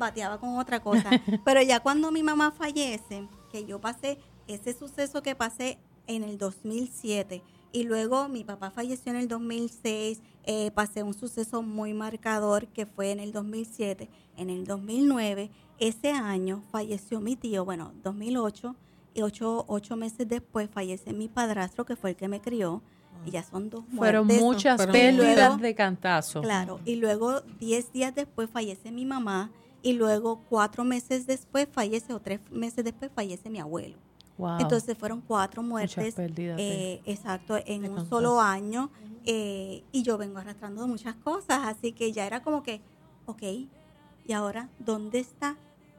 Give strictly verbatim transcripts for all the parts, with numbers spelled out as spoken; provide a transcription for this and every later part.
bateaba con otra cosa. Pero ya cuando mi mamá fallece, que yo pasé ese suceso que pasé en el dos mil siete y luego mi papá falleció en el dos mil seis, eh, pasé un suceso muy marcador que fue en el dos mil siete. En el dos mil nueve, ese año falleció mi tío, bueno, dos mil ocho, y ocho, ocho meses después fallece mi padrastro, que fue el que me crió. Y ya son dos muertes. Fueron muchas Fueron pérdidas luego, de cantazo. Claro, y luego diez días después fallece mi mamá y luego cuatro meses después fallece o tres meses después fallece mi abuelo. Wow. Entonces fueron cuatro muertes, muchas pérdidas de, eh, exacto, en un cantazo. solo año, eh, y yo vengo arrastrando muchas cosas, así que ya era como que, ok, ¿y ahora dónde está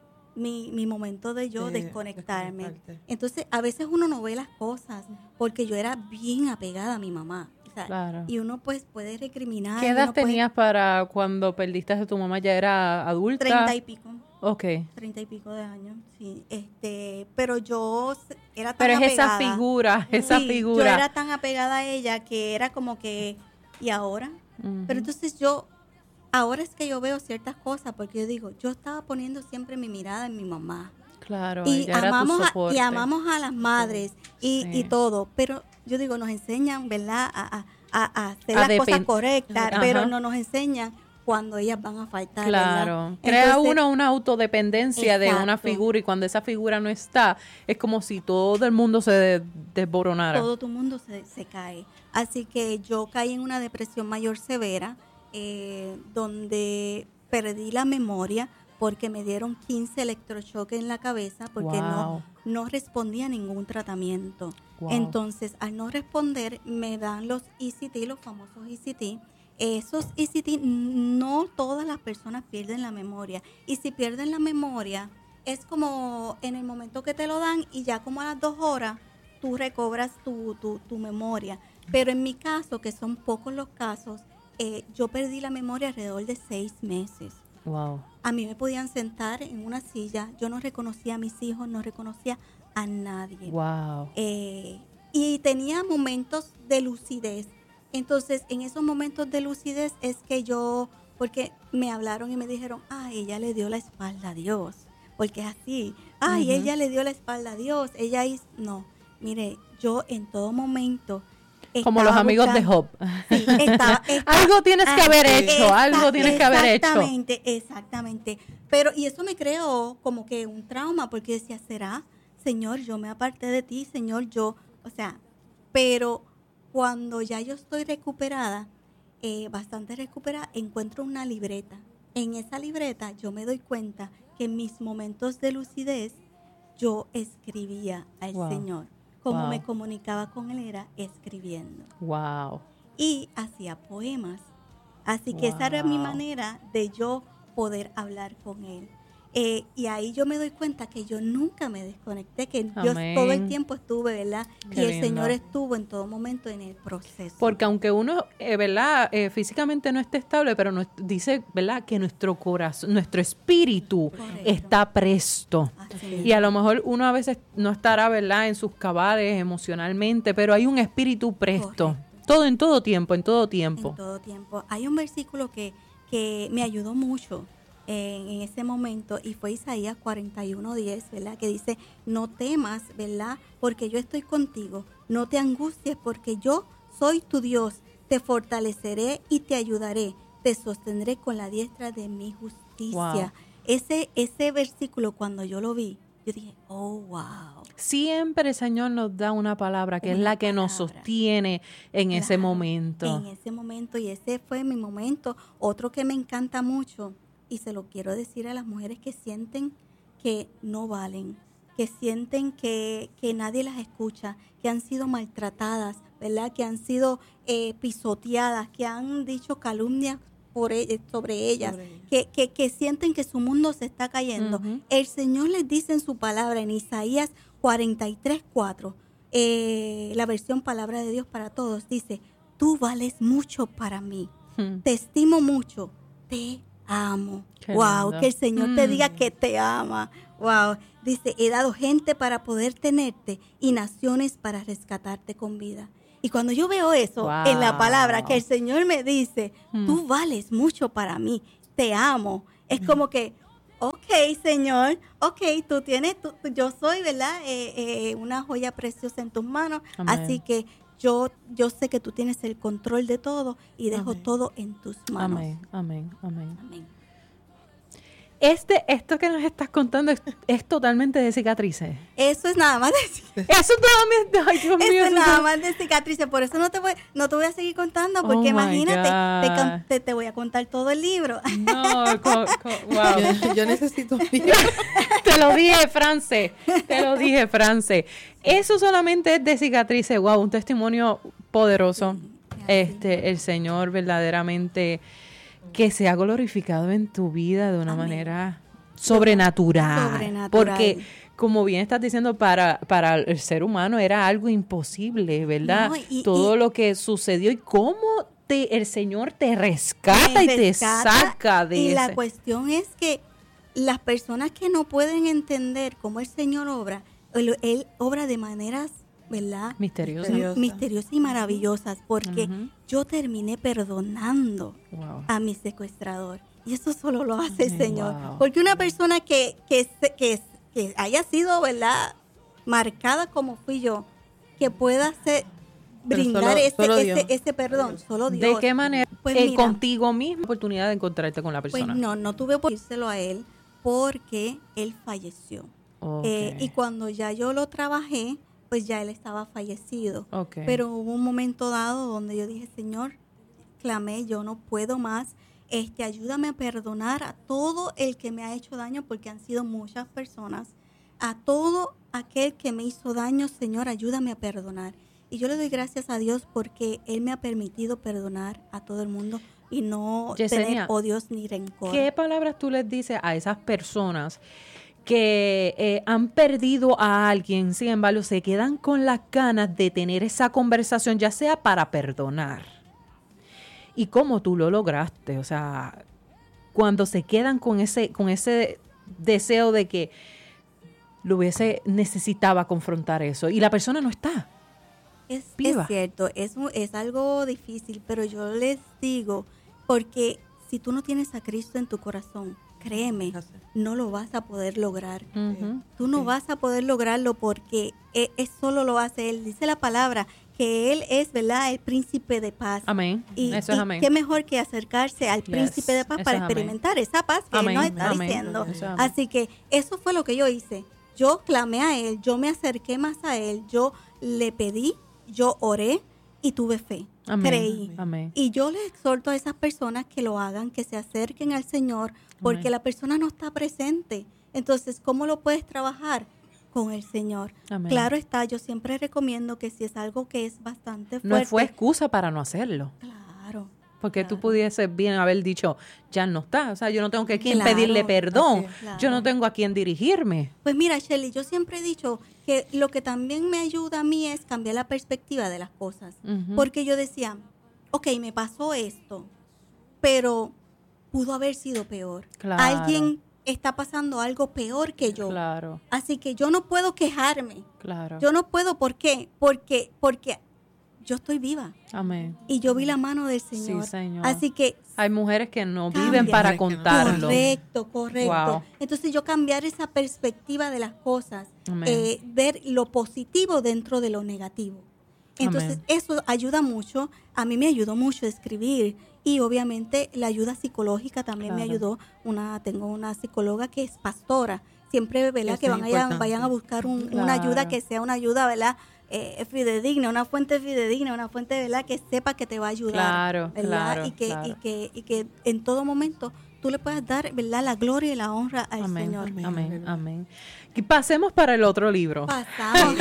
mi, mi momento de yo De desconectarme? desconectarte. Entonces a veces uno no ve las cosas porque yo era bien apegada a mi mamá. O sea, Claro. y uno pues puede recriminar. ¿Qué edad uno puede- tenías para cuando perdiste a tu mamá? ¿Ya era adulta? Treinta y pico. Ok. Treinta y pico de años, sí. Este, pero yo s- era tan Pero es apegada. esa figura, esa Sí, figura. yo era tan apegada a ella que era como que, ¿y ahora? Ujú. Pero entonces yo, ahora es que yo veo ciertas cosas porque yo digo, yo estaba poniendo siempre mi mirada en mi mamá. Claro, Y ella era tu amamos, a, soporte. y amamos a las madres y, Sí. y todo, pero yo digo, nos enseñan, ¿verdad? A, a, a- a hacer A las cosas depen- correctas, Ajá. pero no nos enseñan cuando ellas van a faltar, Claro, ¿verdad? crea Entonces, uno una autodependencia de una exacto. figura y cuando esa figura no está, es como si todo el mundo se de- desboronara. todo tu mundo se, se cae. Así que yo caí en una depresión mayor severa, eh, donde perdí la memoria porque me dieron quince electrochoques en la cabeza porque Wow. no, no respondía a ningún tratamiento. Wow. Entonces, al no responder, me dan los E C T, los famosos E C T. Esos E C T, no todas las personas pierden la memoria. Y si pierden la memoria, es como en el momento que te lo dan y ya como a las dos horas, tú recobras tu, tu, tu memoria. Pero en mi caso, que son pocos los casos, eh, yo perdí la memoria alrededor de seis meses. Wow. A mí me podían sentar en una silla, yo no reconocía a mis hijos, no reconocía a nadie. Wow. Eh, y tenía momentos de lucidez. Entonces, en esos momentos de lucidez es que yo, porque me hablaron y me dijeron, ah, ella le dio la espalda a Dios, porque es así, ay, Ujú. ella le dio la espalda a Dios, ella hizo, no, mire, yo en todo momento Como estaba los amigos buscando- de Job. Sí, estaba- estaba- Algo tienes que Ah, haber sí. hecho, algo Exact- tienes que haber hecho. Exactamente, exactamente. Pero, y eso me creó como que un trauma, porque decía, ¿será? Señor, yo me aparté de ti, Señor, yo, o sea, pero cuando ya yo estoy recuperada, eh, bastante recuperada, encuentro una libreta. En esa libreta yo me doy cuenta que en mis momentos de lucidez yo escribía al Wow. Señor. Como Wow. me comunicaba con Él era escribiendo. Wow. Y hacía poemas. Así que esa era mi Wow. manera de yo poder hablar con Él. Eh, y ahí yo me doy cuenta que yo nunca me desconecté, que yo Amén. todo el tiempo estuve, ¿verdad? Qué y el lindo. Señor estuvo en todo momento en el proceso. Porque aunque uno, eh, ¿verdad? Eh, físicamente no esté estable, pero no, dice, ¿verdad? Que nuestro corazón, nuestro espíritu Correcto. está presto. Así mismo. Y a lo mejor uno a veces no estará, ¿verdad? En sus cabales emocionalmente, pero hay un espíritu presto. Correcto. Todo en todo tiempo, en todo tiempo. En todo tiempo. Hay un versículo que, que me ayudó mucho en, en ese momento y fue Isaías cuarenta y uno diez, ¿verdad? Que dice, no temas, ¿verdad? Porque yo estoy contigo. No te angusties porque yo soy tu Dios. Te fortaleceré y te ayudaré. Te sostendré con la diestra de mi justicia. Wow. Ese, ese versículo, cuando yo lo vi, yo dije, oh, wow. Siempre el Señor nos da una palabra que es Una la que nos palabra. sostiene en ese Claro, momento. En ese momento, y ese fue mi momento. Otro que me encanta mucho, y se lo quiero decir a las mujeres que sienten que no valen, que sienten que, que nadie las escucha, que han sido maltratadas, ¿verdad? Que han sido eh, pisoteadas, que han dicho calumnias por e- sobre ellas, Sobre ellas. que, que, que sienten que su mundo se está cayendo. Ujú. El Señor les dice en su palabra, en Isaías cuarenta y tres, cuatro, eh, la versión Palabra de Dios para Todos, dice, tú vales mucho para mí, Hmm. te estimo mucho, te amo. Qué Wow, lindo. que el Señor te Mm. diga que te ama. Wow, dice, he dado gente para poder tenerte y naciones para rescatarte con vida. Y cuando yo veo eso Wow. en la palabra, que el Señor me dice, Mm. tú vales mucho para mí, te amo, es como que, ok, Señor, ok, tú tienes, tú, yo soy, ¿verdad? Eh, eh, una joya preciosa en tus manos, Amén. así que yo, yo sé que tú tienes el control de todo y dejo Amén. todo en tus manos. Amén, amén, amén. Amén. Este, esto que nos estás contando es, es totalmente de cicatrices. Eso es nada más de, Eso todavía, ay Dios mío. eso es eso nada es- más de cicatrices, por eso no te voy, no te voy a seguir contando, Oh porque my imagínate, te, God. can- te, te voy a contar todo el libro. No, co- co- wow. Yo, yo necesito Te lo dije, France. Te lo dije, France. Eso solamente es de cicatrices. Wow, un testimonio poderoso. Sí, Este, el Señor verdaderamente que se ha glorificado en tu vida de una Amén. manera sobrenatural. Sobrenatural. Porque, como bien estás diciendo, para, para el ser humano era algo imposible, ¿verdad? No, y- Todo y- lo que sucedió y cómo te, el Señor te rescata Me y te rescata, saca de y ese. la cuestión es que las personas que no pueden entender cómo el Señor obra, él, él obra de maneras, ¿verdad? Misterioso. Misterioso. Misteriosas y maravillosas, porque Ujú. yo terminé perdonando Wow. a mi secuestrador. Y eso solo lo hace el Wow. Señor. Porque una persona que, que, se- que, que haya sido, ¿verdad?, marcada como fui yo, que pueda ser, Pero brindar solo- ese, solo ese, Dios. ese perdón, solo Dios. ¿De qué manera? Pues Eh, mira. contigo mismo, oportunidad de encontrarte con la Pues persona. no, no tuve por írselo a él porque él falleció. Ok. Eh, y cuando ya yo lo trabajé, pues ya él estaba fallecido. Ok. Pero hubo un momento dado donde yo dije, Señor, clamé, yo no puedo más. Este, ayúdame a perdonar a todo el que me ha hecho daño, porque han sido muchas personas. A todo aquel que me hizo daño, Señor, ayúdame a perdonar. Y yo le doy gracias a Dios porque Él me ha permitido perdonar a todo el mundo y no Yesenia, tener odios ni rencor. ¿Qué palabras tú les dices a esas personas que eh, han perdido a alguien, sin embargo, se quedan con las ganas de tener esa conversación, ya sea para perdonar? ¿Y cómo tú lo lograste? O sea, cuando se quedan con ese, con ese deseo de que lo hubiese, necesitaba confrontar eso y la persona no está. Es, Viva. es cierto, es, mu- es algo difícil, pero yo les digo, porque si tú no tienes a Cristo en tu corazón, créeme, Así. no lo vas a poder lograr. Ujú. Tú no Sí. vas a poder lograrlo porque e- es, solo lo hace Él. Dice la palabra que Él es, ¿verdad?, el príncipe de paz. Amén. Y, Eso es y amén. qué mejor que acercarse al Yes, príncipe de paz eso para es amén. experimentar esa paz que Amén, Él nos está amén, diciendo. eso es amén. Así que eso fue lo que yo hice. Yo clamé a Él, yo me acerqué más a Él, yo le pedí, yo oré y tuve fe. Amén. Creí. Amén. Y yo les exhorto a esas personas que lo hagan, que se acerquen al Señor, porque Amén. la persona no está presente. Entonces, ¿cómo lo puedes trabajar? Con el Señor. Amén. Claro está, yo siempre recomiendo que si es algo que es bastante fuerte. No fue excusa para no hacerlo. Claro. Porque tú Claro. pudieses bien haber dicho, ya no está. O sea, yo no tengo que quien Claro, pedirle perdón. así es. Claro. Yo no tengo a quien dirigirme. Pues mira, Shelly, yo siempre he dicho que lo que también me ayuda a mí es cambiar la perspectiva de las cosas. Ujú. Porque yo decía, ok, me pasó esto, pero pudo haber sido peor. Claro. Alguien está pasando algo peor que yo. Claro, Así que yo no puedo quejarme. claro. Yo no puedo, ¿por qué? Porque, porque yo estoy viva Amén. y yo vi la mano del Señor. Sí, Señor. Así que Hay mujeres que no Cambia. viven para Mujeres que no. contarlo. correcto, correcto. Wow. Entonces yo cambiar esa perspectiva de las cosas, Amén. eh, ver lo positivo dentro de lo negativo. Entonces Amén. eso ayuda mucho. A mí me ayudó mucho escribir y obviamente la ayuda psicológica también me Claro. ayudó. Una tengo una psicóloga que es pastora. Siempre, ¿verdad? Eso Que es vayan, importante. vayan a buscar un- una Claro. ayuda que sea una ayuda, ¿verdad? Eh, fidedigna, una fuente fidedigna, una fuente, ¿verdad? Que sepa que te va a ayudar. Claro, ¿verdad? claro, y, que, claro. y, que, y que en todo momento tú le puedas dar, ¿verdad?, la gloria y la honra al Amén, Señor. amén, Amén, amén, amén. Y pasemos para el otro libro. Pasamos.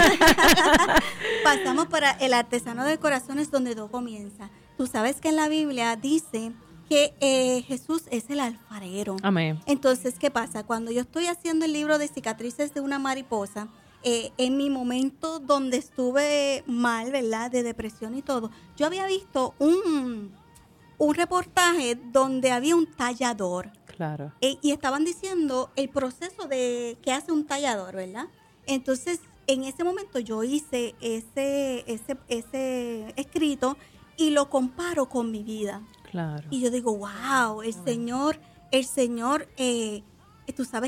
Pasamos para el artesano de corazones, donde todo comienza. Tú sabes que en la Biblia dice que eh, Jesús es el alfarero. Amén. Entonces, ¿qué pasa? Cuando yo estoy haciendo el libro de cicatrices de una mariposa, eh, en mi momento donde estuve mal, ¿verdad?, de depresión y todo, yo había visto un, un reportaje donde había un tallador. Claro. Eh, y estaban diciendo el proceso de que hace un tallador, ¿verdad? Entonces, en ese momento yo hice ese, ese, ese escrito y lo comparo con mi vida. Claro. Y yo digo, wow, el Señor, el Señor eh, tú sabes